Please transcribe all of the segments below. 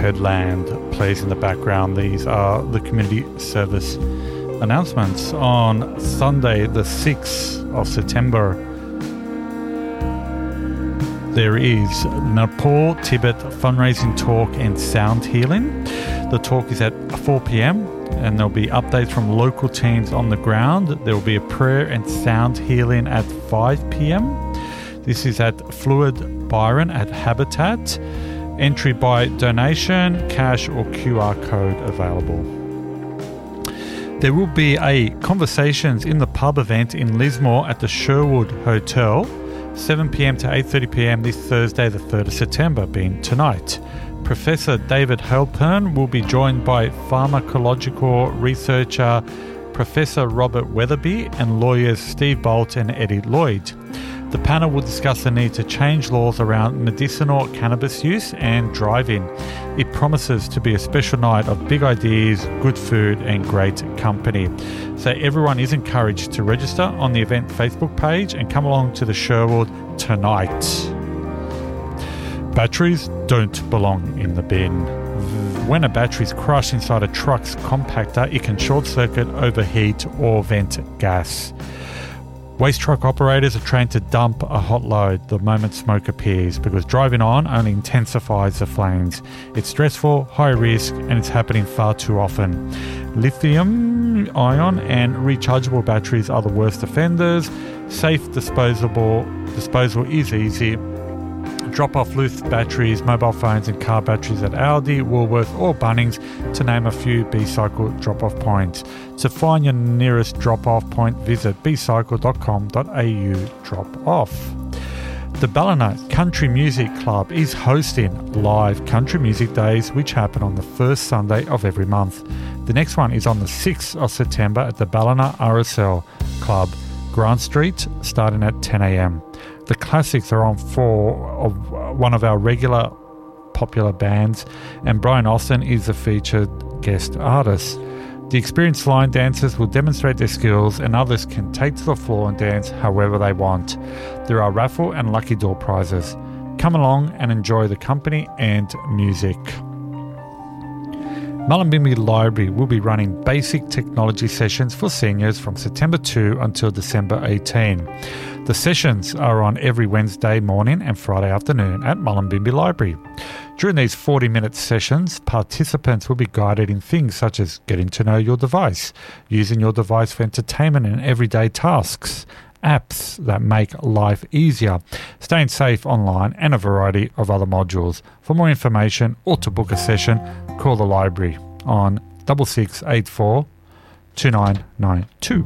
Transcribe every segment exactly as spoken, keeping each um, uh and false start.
Headland plays in the background. These are the community service announcements. On Sunday, the sixth of September, there is Nepal Tibet fundraising talk and sound healing. The talk is at four p.m. and there'll be updates from local teams on the ground. There will be a prayer and sound healing at five p.m. This is at Fluid Byron at Habitat. Entry by donation, cash or Q R code available. There will be a Conversations in the Pub event in Lismore at the Sherwood Hotel, seven p.m. to eight thirty p.m. this Thursday, the third of September, being tonight. Professor David Halpern will be joined by pharmacological researcher Professor Robert Weatherby and lawyers Steve Bolt and Eddie Lloyd. The panel will discuss the need to change laws around medicinal cannabis use and driving. It promises to be a special night of big ideas, good food and great company. So everyone is encouraged to register on the event Facebook page and come along to the Sherwood tonight. Batteries don't belong in the bin. When a battery is crushed inside a truck's compactor, it can short circuit, overheat or vent gas. Waste truck operators are trained to dump a hot load the moment smoke appears because driving on only intensifies the flames. It's stressful, high risk, and it's happening far too often. Lithium ion and rechargeable batteries are the worst offenders. Safe disposable disposal is easy. Drop off loose batteries, mobile phones and car batteries at Aldi, Woolworths or Bunnings, to name a few B-Cycle drop-off points. To find your nearest drop-off point, visit b cycle dot com dot a u drop off. The Ballina Country Music Club is hosting live country music days which happen on the first Sunday of every month. The next one is on the sixth of September at the Ballina R S L Club, Grant Street, starting at ten a.m. The classics are on for of one of our regular popular bands, and Brian Austin is the featured guest artist. The experienced line dancers will demonstrate their skills and others can take to the floor and dance however they want. There are raffle and lucky door prizes. Come along and enjoy the company and music. Mullumbimby Library will be running basic technology sessions for seniors from September second until December eighteenth. The sessions are on every Wednesday morning and Friday afternoon at Mullumbimby Library. During these forty-minute sessions, participants will be guided in things such as getting to know your device, using your device for entertainment and everyday tasks, apps that make life easier, staying safe online, and a variety of other modules. For more information or to book a session, call the library on six six eight four two nine nine two.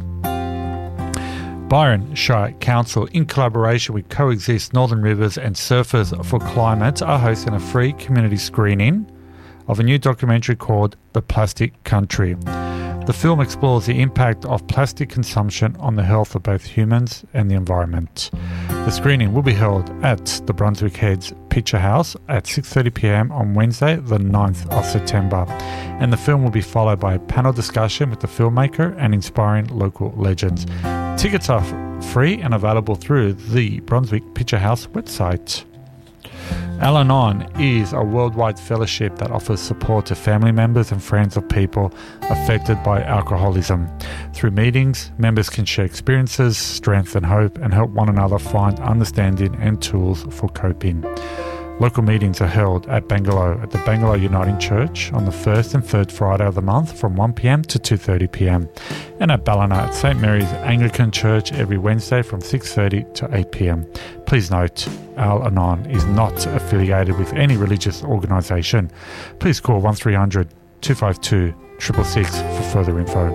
Byron Shire Council, in collaboration with Coexist Northern Rivers and Surfers for Climate, are hosting a free community screening of a new documentary called The Plastic Country. The film explores the impact of plastic consumption on the health of both humans and the environment. The screening will be held at the Brunswick Heads Picture House at six thirty p.m. on Wednesday, the ninth of September, and the film will be followed by a panel discussion with the filmmaker and inspiring local legends. Tickets are free and available through the Brunswick Picture House website. Al-Anon is a worldwide fellowship that offers support to family members and friends of people affected by alcoholism. Through meetings, members can share experiences, strength and hope, and help one another find understanding and tools for coping. Local meetings are held at Bangalow at the Bangalow Uniting Church on the first and third Friday of the month from one p.m. to two thirty p.m. and at Ballina at Saint Mary's Anglican Church every Wednesday from six thirty to eight p.m. Please note, Al-Anon is not affiliated with any religious organisation. Please call one three hundred two five two six six six for further info.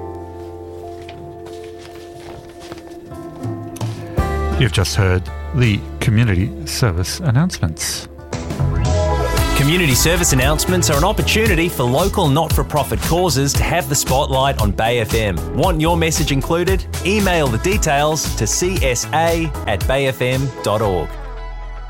You've just heard the community service announcements. Community service announcemements are an opportunity for local not-for-profit causes to have the spotlight on Bay F M. Want your message included? Email the details to c s a at bay f m dot org.